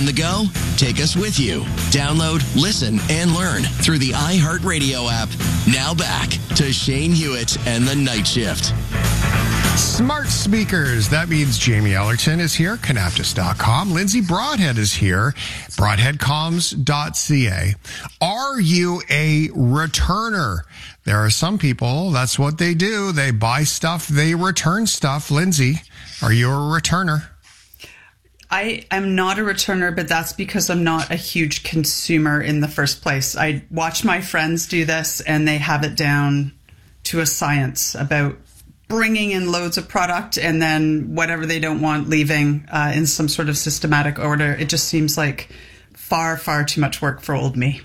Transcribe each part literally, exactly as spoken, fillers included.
On the go? Take us with you. Download, listen, and learn through the iHeartRadio app. Now back to Shane Hewitt and the Night Shift. Smart speakers. That means Jamie Ellerton is here, Canaptus dot com. Lindsay Broadhead is here, broadhead comms dot c a. Are you a returner? There are some people, that's what they do. They buy stuff, they return stuff. Lindsay, are you a returner? I am not a returner, but that's because I'm not a huge consumer in the first place. I watch my friends do this, and they have it down to a science about bringing in loads of product and then whatever they don't want leaving uh, in some sort of systematic order. It just seems like far, far too much work for old me.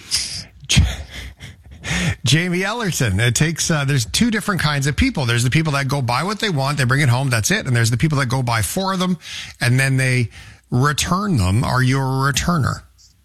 Jamie Ellerton. It takes, uh, there's two different kinds of people. There's the people that go buy what they want, they bring it home, that's it. And there's the people that go buy four of them and then they return them. Are you a returner?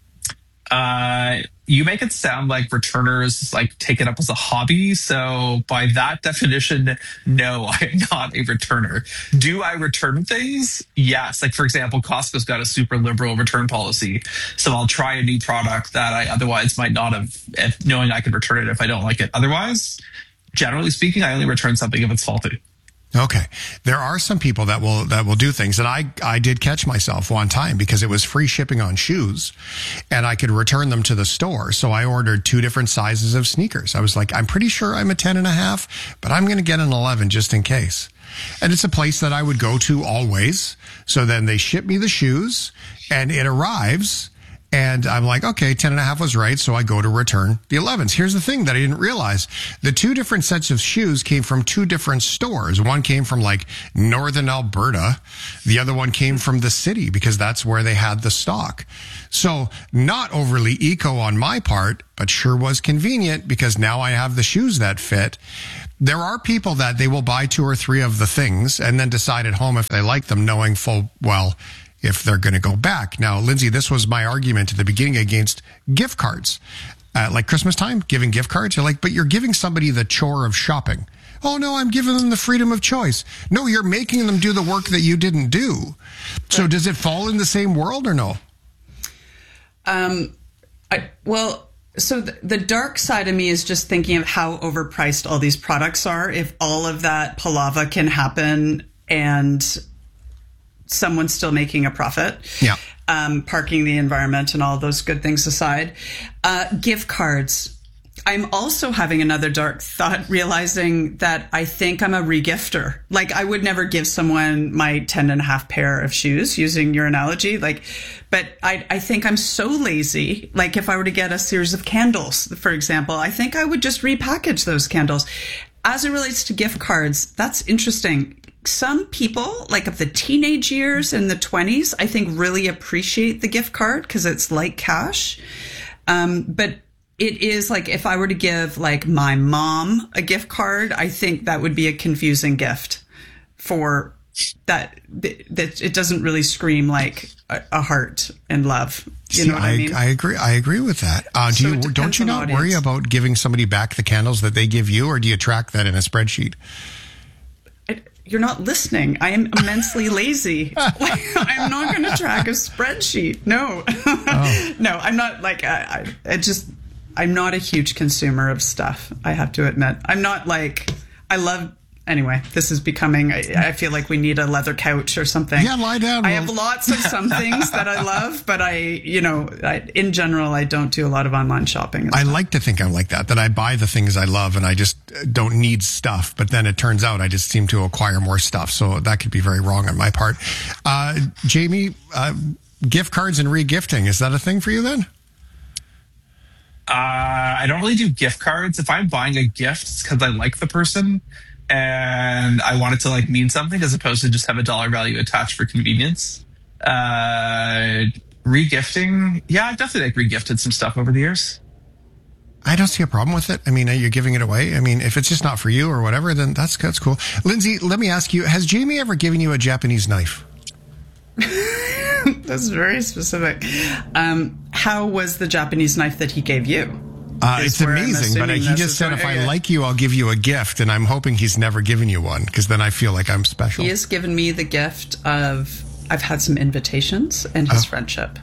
Uh, you make it sound like returners like take it up as a hobby. So by that definition, no, I'm not a returner. Do I return things? Yes. Like, for example, Costco's got a super liberal return policy. So I'll try a new product that I otherwise might not have, if, knowing I could return it if I don't like it. Otherwise, generally speaking, I only return something if it's faulty. Okay. There are some people that will, that will do things. And I, I did catch myself one time because it was free shipping on shoes and I could return them to the store. So I ordered two different sizes of sneakers. I was like, I'm pretty sure I'm a ten and a half, but I'm going to get an eleven just in case. And it's a place that I would go to always. So then they ship me the shoes and it arrives. And I'm like, okay, ten and a half was right. So I go to return the elevens. Here's the thing that I didn't realize. The two different sets of shoes came from two different stores. One came from like northern Alberta. The other one came from the city because that's where they had the stock. So not overly eco on my part, but sure was convenient because now I have the shoes that fit. There are people that they will buy two or three of the things and then decide at home if they like them, knowing full well if they're going to go back. Now, Lindsay, this was my argument at the beginning against gift cards. Uh, like Christmas time, giving gift cards, you're like, but you're giving somebody the chore of shopping. Oh, no, I'm giving them the freedom of choice. No, you're making them do the work that you didn't do. So does it fall in the same world or no? Um, I, well, so the, the dark side of me is just thinking of how overpriced all these products are. If all of that palava can happen and someone's still making a profit, yeah, um, parking the environment and all those good things aside. Uh, gift cards. I'm also having another dark thought, realizing that I think I'm a regifter. Like, I would never give someone my ten and a half pair of shoes, using your analogy. Like, but I, I think I'm so lazy. Like, if I were to get a series of candles, for example, I think I would just repackage those candles. As it relates to gift cards, that's interesting. Some people, like of the teenage years and the twenties, I think really appreciate the gift card because it's like cash. Um, but it is like, if I were to give like my mom a gift card, I think that would be a confusing gift for that. That it doesn't really scream like a, a heart and love. You See, know what I, I mean? I agree. I agree with that. Uh, do So you, it depends don't you on not audience. worry about giving somebody back the candles that they give you, or do you track that in a spreadsheet? You're not listening. I am immensely lazy. I'm not going to track a spreadsheet. No, oh. No, I'm not like, I, I, I just, I'm not a huge consumer of stuff. I have to admit, I'm not like, I love, anyway, this is becoming, I, I feel like we need a leather couch or something. Yeah, lie down. I have lots of some things that I love, but I, you know, I, in general, I don't do a lot of online shopping. I like to think I'm like that, that I buy the things I love and I just don't need stuff. But then it turns out I just seem to acquire more stuff. So that could be very wrong on my part. Uh, Jamie, uh, gift cards and re-gifting, is that a thing for you then? Uh, I don't really do gift cards. If I'm buying a gift, it's because I like the person and I want it to like mean something as opposed to just have a dollar value attached for convenience. Uh, re-gifting. Yeah, I've definitely like re-gifted some stuff over the years. I don't see a problem with it. I mean, you're giving it away. I mean, if it's just not for you or whatever, then that's, that's cool. Lindsay, let me ask you, has Jamie ever given you a Japanese knife? That's very specific. Um, how was the Japanese knife that he gave you? Uh, it's amazing, but he just said, if I like you, I'll give you a gift. And I'm hoping he's never given you one because then I feel like I'm special. He has given me the gift of I've had some invitations and his oh. friendship.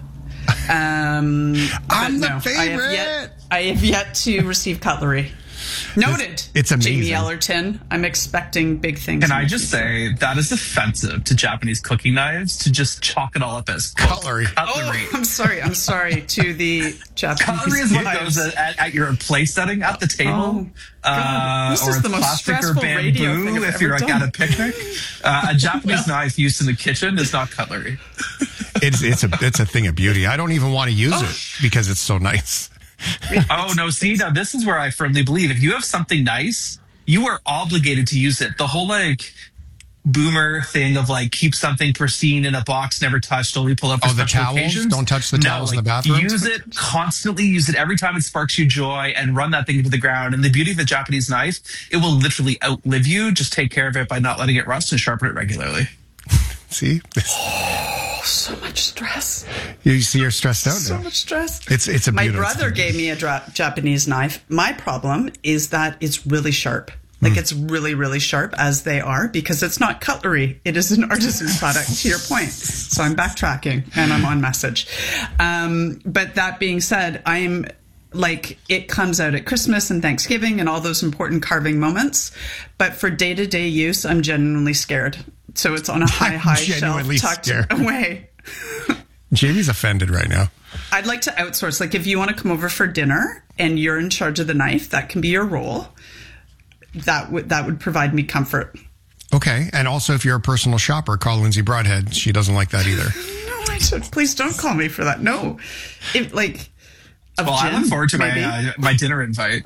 Um, I'm the no, favorite. I have, yet, I have yet to receive cutlery. Noted. It's, it's amazing. Jamie Ellerton. I'm expecting big things. Can I just say that is offensive to Japanese cooking knives to just chalk it all up as cutlery. Cutlery. Oh, I'm sorry. I'm sorry to the Japanese. Cutlery is what goes at, at your place setting at the table, oh, uh, this or is the most plastic or bamboo if you're like at a picnic. Uh, a Japanese well, knife used in the kitchen is not cutlery. It's it's a it's a thing of beauty. I don't even want to use oh. it because it's so nice. Oh, no, see, now this is where I firmly believe if you have something nice, you are obligated to use it. The whole, like, boomer thing of, like, keep something pristine in a box, never touched, only pull up for oh, the special towels? occasions. Don't touch the no, towels like, in the bathroom? Use it constantly, use it every time it sparks you joy, and run that thing into the ground. And the beauty of a Japanese knife, it will literally outlive you. Just take care of it by not letting it rust and sharpen it regularly. See? Oh, so much stress. You see, you're stressed out so now. So much stress. It's it's a My beautiful brother thing. gave me a dra- Japanese knife. My problem is that it's really sharp. Like mm. it's really, really sharp as they are because it's not cutlery. It is an artisan product, to your point. So I'm backtracking and I'm on message. Um, but that being said, I'm like, it comes out at Christmas and Thanksgiving and all those important carving moments. But for day-to-day use, I'm genuinely scared. So it's on a high, I'm high shelf tucked scared. away. Jamie's offended right now. I'd like to outsource. Like if you want to come over for dinner and you're in charge of the knife, that can be your role. That would that would provide me comfort. Okay. And also if you're a personal shopper, call Lindsay Broadhead. She doesn't like that either. No, I should, please don't call me for that. No. It, like, well, I look forward to maybe. my uh, my dinner invite.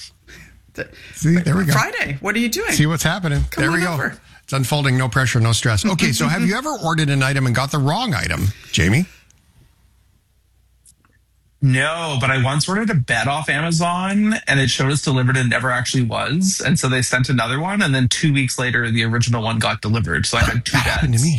See, there we go. Friday. What are you doing? See what's happening. Come there on we go. Over. It's unfolding. No pressure, no stress. Okay, so have you ever ordered an item and got the wrong item, Jamie? No, but I once ordered a bed off Amazon and it showed us delivered and never actually was. And so they sent another one. And then two weeks later, the original one got delivered. So I had two that beds. happened to me.